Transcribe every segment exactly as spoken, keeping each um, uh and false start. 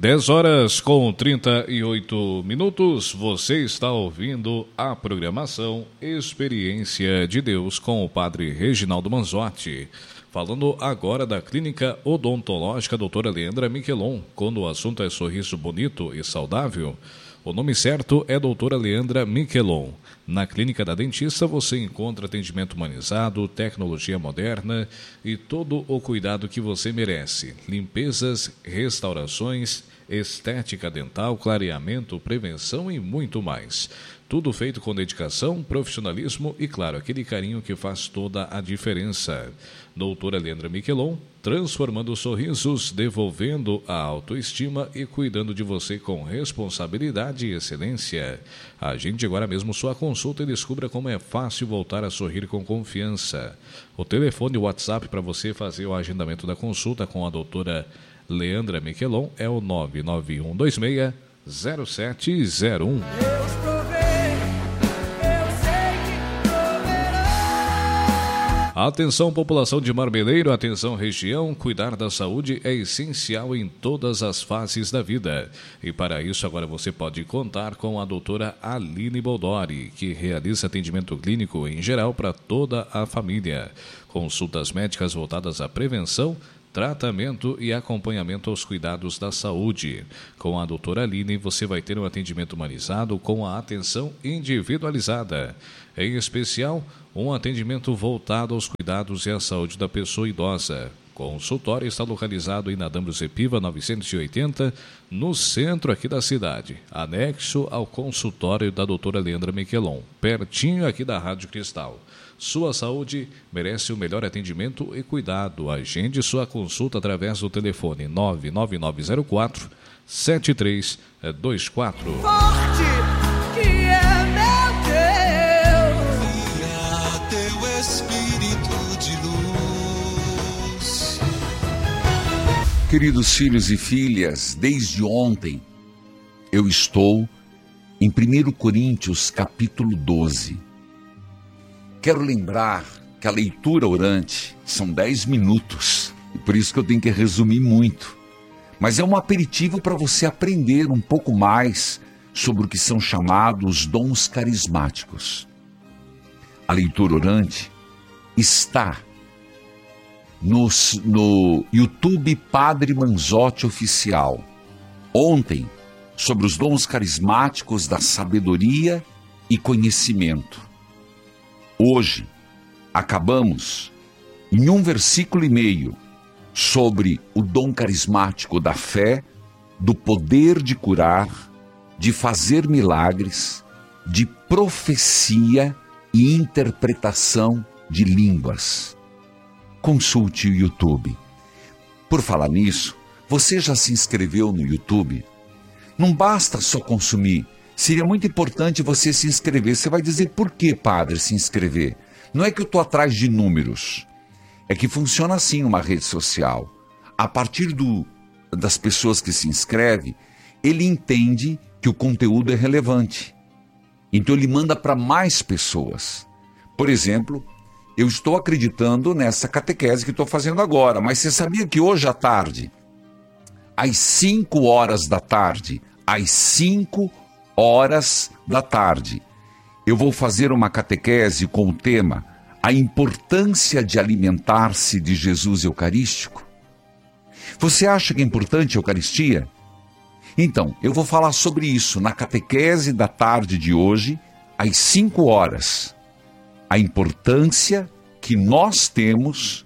dez horas com trinta e oito minutos, você está ouvindo a programação Experiência de Deus com o Padre Reginaldo Manzotti. Falando agora da Clínica Odontológica doutora Leandra Miquelon. Quando o assunto é sorriso bonito e saudável, o nome certo é doutora Leandra Miquelon. Na Clínica da Dentista você encontra atendimento humanizado, tecnologia moderna e todo o cuidado que você merece. Limpezas, restaurações, estética dental, clareamento, prevenção e muito mais. Tudo feito com dedicação, profissionalismo e, claro, aquele carinho que faz toda a diferença. Doutora Leandra Miquelon, transformando sorrisos, devolvendo a autoestima e cuidando de você com responsabilidade e excelência. Agende agora mesmo sua consulta e descubra como é fácil voltar a sorrir com confiança. O telefone e o WhatsApp para você fazer o agendamento da consulta com a doutora Leandra Miquelon é o nove nove um dois seis zero sete zero um. Atenção população de Marmeleiro, atenção região, cuidar da saúde é essencial em todas as fases da vida. E para isso agora você pode contar com a doutora Aline Boldori, que realiza atendimento clínico em geral para toda a família. Consultas médicas voltadas à prevenção, tratamento e acompanhamento aos cuidados da saúde. Com a doutora Aline, você vai ter um atendimento humanizado com a atenção individualizada. Em especial, um atendimento voltado aos cuidados e à saúde da pessoa idosa. O consultório está localizado em Adambo Zepiva novecentos e oitenta, no centro aqui da cidade, anexo ao consultório da doutora Leandra Miquelon, pertinho aqui da Rádio Cristal. Sua saúde merece o melhor atendimento e cuidado. Agende sua consulta através do telefone nove nove nove zero quatro sete três dois quatro. Forte que é meu Deus, envia teu Espírito de luz. Queridos filhos e filhas, desde ontem eu estou em primeiro Coríntios capítulo doze. Quero lembrar que a leitura orante são dez minutos, e por isso que eu tenho que resumir muito. Mas é um aperitivo para você aprender um pouco mais sobre o que são chamados dons carismáticos. A leitura orante está no, no YouTube Padre Manzotti Oficial. Ontem, sobre os dons carismáticos da sabedoria e conhecimento. Hoje, acabamos em um versículo e meio sobre o dom carismático da fé, do poder de curar, de fazer milagres, de profecia e interpretação de línguas. Consulte o YouTube. Por falar nisso, você já se inscreveu no YouTube? Não basta só consumir. Seria muito importante você se inscrever. Você vai dizer, por que, padre, se inscrever? Não é que eu estou atrás de números. É que funciona assim uma rede social. A partir do, das pessoas que se inscrevem, ele entende que o conteúdo é relevante. Então ele manda para mais pessoas. Por exemplo, eu estou acreditando nessa catequese que estou fazendo agora, mas você sabia que hoje à tarde, às cinco horas da tarde, às cinco horas da tarde, eu vou fazer uma catequese com o tema A Importância de Alimentar-se de Jesus Eucarístico? Você acha que é importante a Eucaristia? Então, eu vou falar sobre isso na catequese da tarde de hoje, às cinco horas. A importância que nós temos,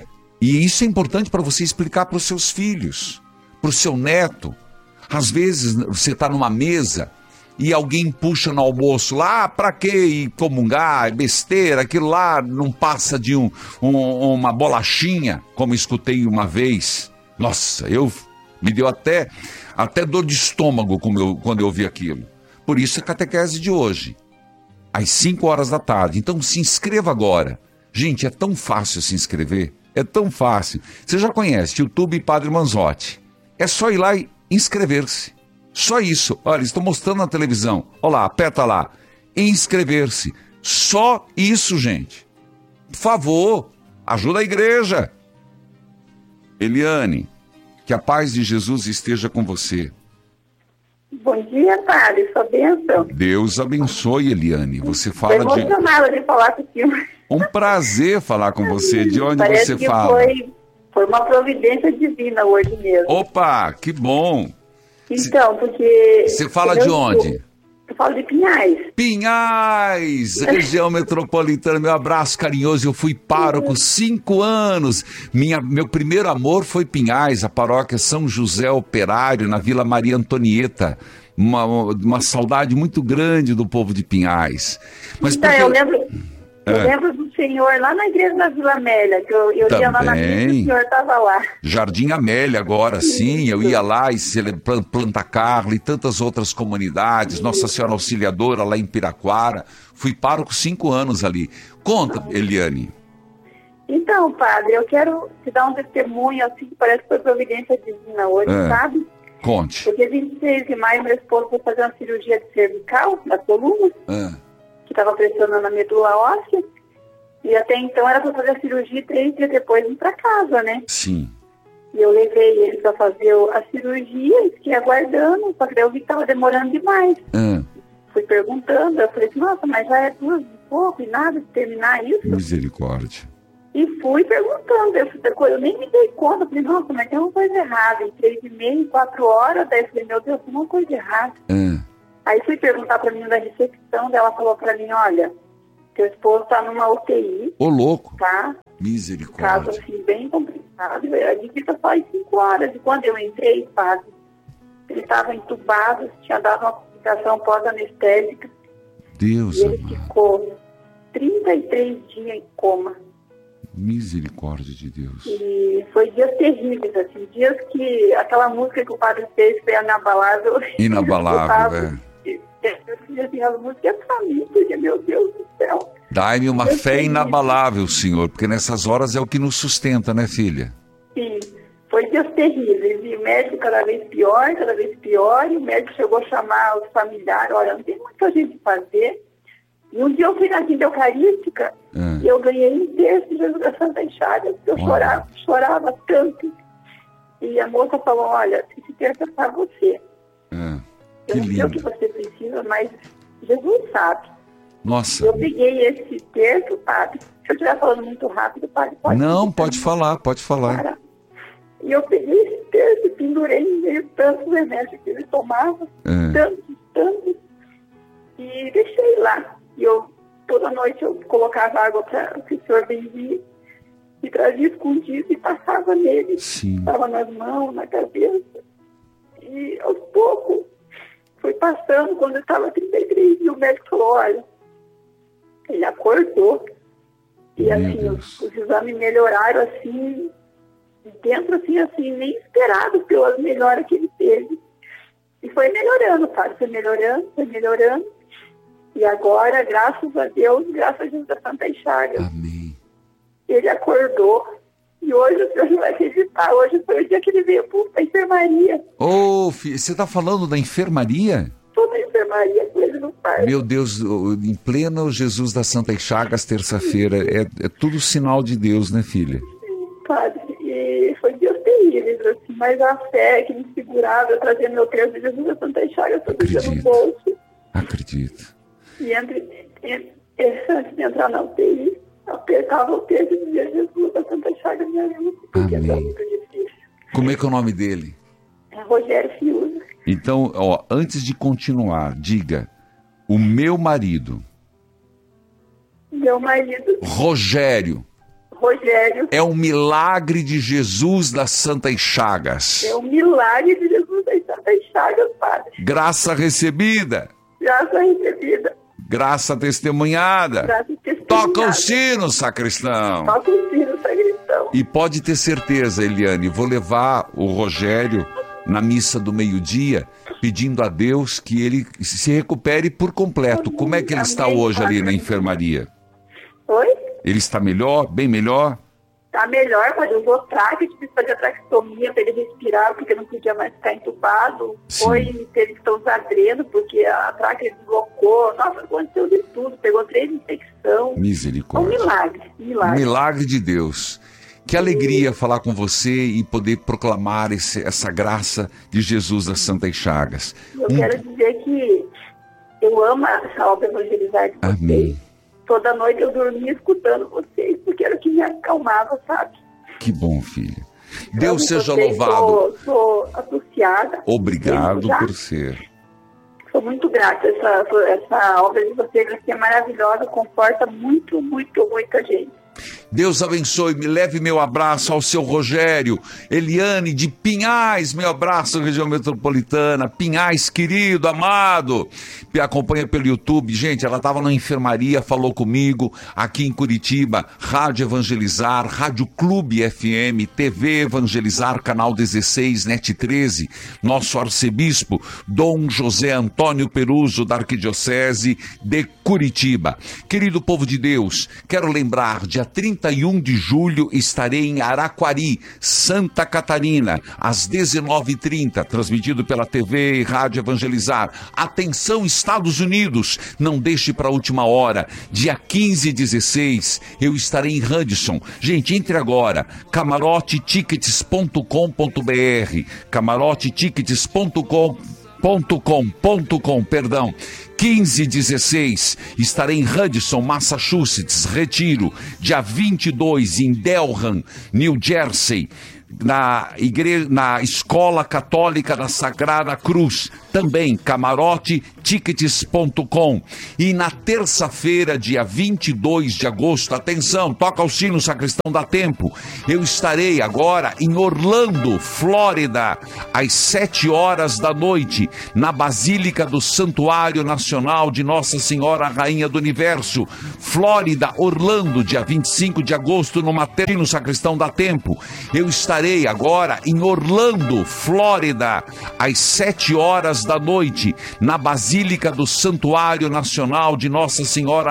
e isso é importante para você explicar para os seus filhos, para o seu neto. Às vezes você está numa mesa e alguém puxa no almoço lá, ah, para que ir comungar, besteira, aquilo lá não passa de um, um, uma bolachinha, como escutei uma vez. Nossa, eu me deu até, até dor de estômago como eu, quando eu ouvi aquilo. Por isso a catequese de hoje, às cinco horas da tarde. Então se inscreva agora. Gente, é tão fácil se inscrever, é tão fácil. Você já conhece YouTube Padre Manzotti. É só ir lá e inscrever-se. Só isso. Olha, estou mostrando na televisão. Olha lá, aperta lá. Inscrever-se. Só isso, gente. Por favor, ajuda a igreja. Eliane, Que a paz de Jesus esteja com você. Bom dia, padre. Sua bênção. Deus abençoe, Eliane. Você Estou fala de... emocionada de falar com o senhor. Um prazer falar com você. De onde Parece você que fala? Foi, foi uma providência divina hoje mesmo. Opa, que bom. Então, porque... Você fala eu de sou- onde? Eu falo de Pinhais. Pinhais, região metropolitana, meu abraço carinhoso. Eu fui pároco cinco anos. Minha, meu primeiro amor foi Pinhais, a paróquia São José Operário, na Vila Maria Antonieta. Uma, uma saudade muito grande do povo de Pinhais. Mas Então, porque- eu lembro... Eu É. lembro do senhor lá na igreja da Vila Amélia, que eu, eu ia lá na missa e Também. o senhor estava lá. Jardim Amélia agora, sim, eu ia lá e cele- Plan- Planta Carla e tantas outras comunidades, Nossa Senhora Auxiliadora lá em Piraquara. Fui pároco cinco anos ali. Conta, Eliane. Então, padre, eu quero te dar um testemunho, assim, que parece que foi providência divina hoje, É. sabe? Conte. Porque vinte e seis de maio, meu esposo foi fazer uma cirurgia de cervical, da coluna, Ah, que estava pressionando a medula óssea. E até então era para fazer a cirurgia e três dias depois ir para casa, né? sim. E eu levei ele para fazer o- a cirurgia e fiquei aguardando, só que daí eu vi que estava demorando demais. Ah, Fui perguntando, eu falei assim, nossa, mas já é duas e pouco e nada de terminar isso? misericórdia. E fui perguntando, eu, fui- eu nem me dei conta, eu falei, nossa, mas tem uma coisa errada. Em três e meia, em quatro horas, daí eu falei, meu Deus, tem uma coisa errada. Ah, Aí fui perguntar para a menina da recepção, daí ela falou para mim, olha, teu esposo está numa U T I, ô louco, tá? Caso misericórdia. assim, bem complicado. A visita só em cinco horas. E quando eu entrei, padre, ele estava entubado, tinha dado uma complicação pós-anestésica. Deus E ele amado, ficou trinta e três dias em coma. misericórdia de Deus. E foi dias terríveis, assim, dias que aquela música que o padre fez foi inabalável. Inabalável, é. E eu dizia assim, a música é pra mim, porque, meu Deus do céu. Dai-me uma Eu fé sei. inabalável, Senhor, porque nessas horas é o que nos sustenta, né, filha? Sim, foi dias terríveis. E o médico cada vez pior, cada vez pior. E o médico chegou a chamar os familiares, olha, não tem muita gente fazer. E um dia eu fui na quinta eucarística Ah. e eu ganhei um terço de Jesus da Santa Chagas. Eu Olha. chorava, chorava tanto. E a moça falou, olha, esse terço é para você. Ah, Eu que não sei o que lindo. você precisa, mas Jesus sabe. Nossa. Eu peguei esse terço, padre. Se eu estiver falando muito rápido, padre, pode... Não, pode falar, pode falar. parar. E eu peguei esse terço e pendurei em meio tantos remédios que ele tomava, É. tantos, tantos, e deixei lá. E eu, toda noite eu colocava água para que o senhor benzia e trazia escondido e passava nele. Sim. Estava nas mãos, na cabeça. E aos poucos foi passando, quando eu estava trinta e três, e o médico falou, olha, ele acordou. E Meu assim, Deus. os, os exames melhoraram assim, dentro assim, assim, nem esperado pelas melhoras que ele teve. E foi melhorando, cara, foi melhorando, foi melhorando. E agora, graças a Deus, graças a Jesus da Santa Chagas, Amém. ele acordou. E hoje o senhor não vai acreditar, hoje foi o dia que ele veio para a enfermaria. Ô, filha, você está falando da enfermaria? Toda a enfermaria com ele no parque. Meu Deus, o- em pleno Jesus das Santas Chagas, terça-feira, é, é tudo sinal de Deus, né, filha? Padre, e foi dias terríveis, assim, mas a fé que me segurava, eu trazia meu terço de Jesus da Santa Chagas todo dia no Acredito. bolso. Acredito. E entre, entre, antes de entrar na U T I, apertava o terço e dizia Jesus da Santa Chagas me ajuda, porque Amém. era muito difícil. Como é que é o nome dele? É Rogério Fiuza. Então, ó, antes de continuar, diga, o meu marido, Meu marido, Rogério, Rogério, é um milagre de Jesus das Santas Chagas. é um milagre de Jesus das Santas Chagas, Padre. Graça recebida, Graça recebida, graça testemunhada. graça testemunhada. Toca o sino, sacristão. Toca o sino, sacristão. E pode ter certeza, Eliane, vou levar o Rogério na missa do meio-dia, pedindo a Deus que ele se recupere por completo. Como é que ele está Amém, hoje ali Padre. na enfermaria? Oi? Ele está melhor? Bem melhor? Tá melhor, pode usou traque, tive que fazer traqueostomia para ele respirar, porque não podia mais ficar entubado. Sim. Foi, teve que usar dreno, porque a traque deslocou. Nossa, aconteceu de tudo, pegou três infecções. Um Misericórdia. milagre, milagre. Milagre de Deus. Que alegria falar com você e poder proclamar esse, essa graça de Jesus das Santas Chagas. Eu Hum. quero dizer que eu amo essa obra Evangelizar de vocês. Amém. Toda noite eu dormia escutando vocês, porque era o que me acalmava, sabe? Que bom, filha. Eu Deus amo seja vocês, louvado. Sou, sou associada. Obrigado Já por ser. Sou muito grata. Essa, essa obra de vocês aqui é maravilhosa, conforta muito, muito, muita gente. Deus abençoe, me leve meu abraço ao seu Rogério, Eliane de Pinhais, meu abraço, região metropolitana, Pinhais, querido, amado, me acompanha pelo YouTube, gente, ela estava na enfermaria, falou comigo, aqui em Curitiba, Rádio Evangelizar, Rádio Clube F M, T V Evangelizar, Canal dezesseis, Net treze, nosso arcebispo, Dom José Antônio Peruso, da Arquidiocese de Curitiba. Querido povo de Deus, quero lembrar, dia trinta e um de julho estarei em Araquari, Santa Catarina, às dezenove e trinta, transmitido pela T V e Rádio Evangelizar. Atenção, Estados Unidos, não deixe para a última hora. Dia quinze e dezesseis, eu estarei em Hudson. Gente, entre agora, camarote tickets ponto com ponto b r, camarote tickets ponto com ponto com, perdão. quinze e dezesseis, estarei em Hudson, Massachusetts, Retiro. Dia vinte e dois, em Delran, New Jersey, na, igreja, na Escola Católica da Sagrada Cruz, também camarote tickets ponto com. E na terça-feira, dia vinte e dois de agosto, atenção, toca o sino, sacristão, dá tempo, eu estarei agora em Orlando, Flórida, às sete horas da noite, na Basílica do Santuário Nacional de Nossa Senhora Rainha do Universo, Flórida, Orlando, dia vinte e cinco de agosto, no Materno Sacristão dá tempo. Eu estarei agora em Orlando, Flórida, às sete horas da noite, na Basílica do Santuário Nacional de Nossa Senhora